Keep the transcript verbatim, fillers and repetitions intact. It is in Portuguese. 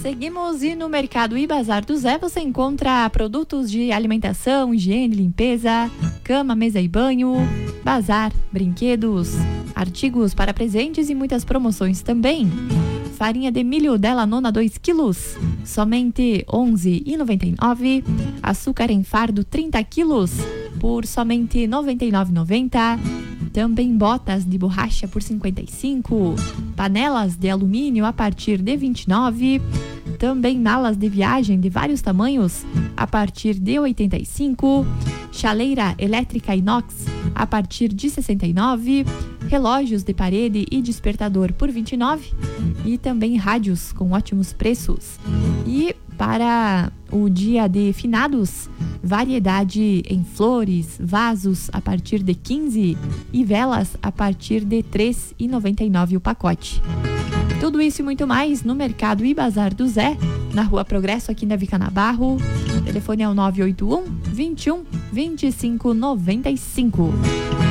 Seguimos e no Mercado e Bazar do Zé você encontra produtos de alimentação, higiene, limpeza, cama, mesa e banho, bazar, brinquedos, artigos para presentes e muitas promoções também. Farinha de milho Della Nona dois quilos, somente onze reais e noventa e nove centavos. Açúcar em fardo trinta quilos por somente noventa e nove reais e noventa centavos. Também botas de borracha por cinquenta e cinco reais. Panelas de alumínio a partir de vinte e nove reais. Também malas de viagem de vários tamanhos a partir de oitenta e cinco reais. Chaleira elétrica inox a partir de sessenta e nove reais. Relógios de parede e despertador por vinte e nove reais. E também rádios com ótimos preços. E para o dia de finados, variedade em flores, vasos a partir de quinze reais e velas a partir de três reais e noventa e nove centavos o pacote. Tudo isso e muito mais no Mercado e Bazar do Zé, na Rua Progresso, aqui na Vicanabarro. O telefone é o nove oito um, vinte e um, vinte e cinco noventa e cinco.